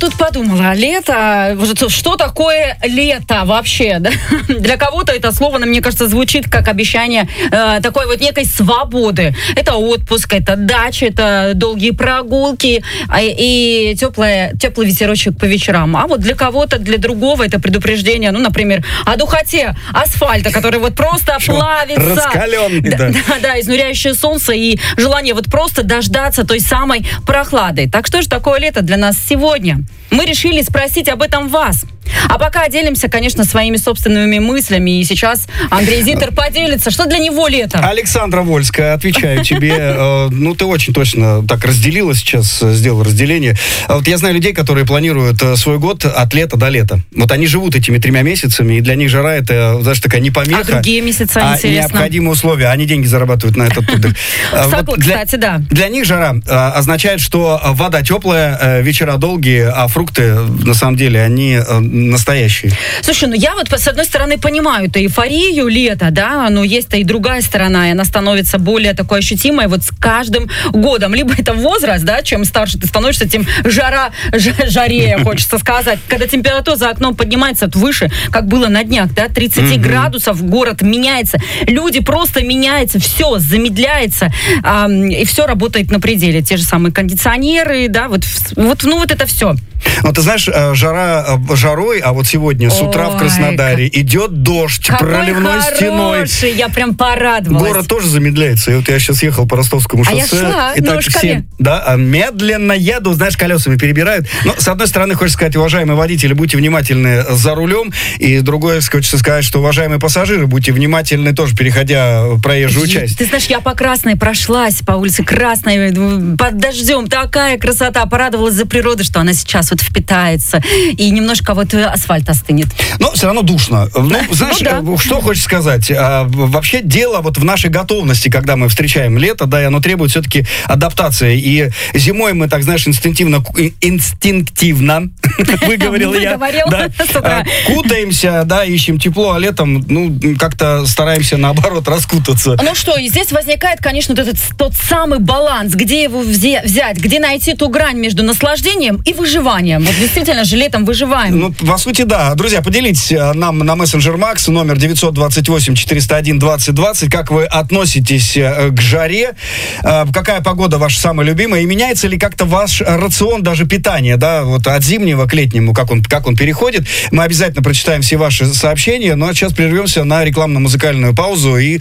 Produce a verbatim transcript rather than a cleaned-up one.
тут подумала, лето, что такое лето вообще, да? Для кого-то это слово, мне кажется, звучит как обещание э, такой вот некой свободы. Это отпуск, это дача, это долгие прогулки э, и теплое, теплый ветерочек по вечерам. А вот для кого-то, для другого это предупреждение, ну, например, о духоте асфальта, который вот просто плавится. Раскаленный, да. Да, да, изнуряющее солнце и желание вот просто дождаться той самой прохлады. Так что же такое лето для нас сегодня? Мы решили спросить об этом вас. А пока делимся, конечно, своими собственными мыслями. И сейчас Андрей Зиттер поделится, что для него лето. Александра Вольская, отвечаю тебе. Э, ну, ты очень точно так разделила сейчас, сделала разделение. Вот я знаю людей, которые планируют свой год от лета до лета. Вот они живут этими тремя месяцами, и для них жара это, знаешь, такая не помеха. А другие месяцы, а интересно. необходимые условия. Они деньги зарабатывают на этот отдых. Кстати, да. Для них жара означает, что вода теплая, вечера долгие, а фрукты, на самом деле, они настоящие. Слушай, ну я вот, с одной стороны, понимаю эту эйфорию лета, да, но есть-то и другая сторона, и она становится более такой ощутимой вот с каждым годом. Либо это возраст, да, чем старше ты становишься, тем жара, жарее, хочется сказать. Когда температура за окном поднимается выше, как было на днях, да, тридцать mm-hmm. градусов, город меняется, люди просто меняются, все замедляется, а, и все работает на пределе. Те же самые кондиционеры, да, вот, вот, ну вот это все. Ну, ты знаешь, жара жарой, а вот сегодня с утра Ой, в Краснодаре как... идет дождь Какой проливной стеной. Я прям порадовалась. Город тоже замедляется. И вот я сейчас ехал по Ростовскому шоссе. А я шла и так ножками. все, да, медленно еду, знаешь, колесами перебирают. Но, с одной стороны, хочется сказать, уважаемые водители, будьте внимательны за рулем. И другое, хочется сказать, что, уважаемые пассажиры, будьте внимательны тоже, переходя проезжую часть. Ты знаешь, я по Красной прошлась, по улице Красной, под дождем. Такая красота. Порадовалась за природу, что она сейчас вот впитается, и немножко вот асфальт остынет. Но все равно душно. Ну, знаешь, ну, да. что хочешь сказать? А, вообще дело вот в нашей готовности, когда мы встречаем лето, да, и оно требует все-таки адаптации. И зимой мы, так знаешь, инстинктивно, инстинктивно, выговорил я, да, кутаемся, да, ищем тепло, а летом, ну, как-то стараемся, наоборот, раскутаться. Ну что, и здесь возникает, конечно, вот этот тот самый баланс, где его взять, где найти ту грань между наслаждением и выживанием. Вот действительно же летом выживаем. Ну, по сути, да. Друзья, поделитесь нам на мессенджер Макс, номер девятьсот двадцать восемь четыреста один двадцать двадцать. Как вы относитесь к жаре? Какая погода ваша самая любимая? И меняется ли как-то ваш рацион, даже питания, да, вот от зимнего к летнему, как он, как он переходит? Мы обязательно прочитаем все ваши сообщения, но сейчас прервемся на рекламно-музыкальную паузу и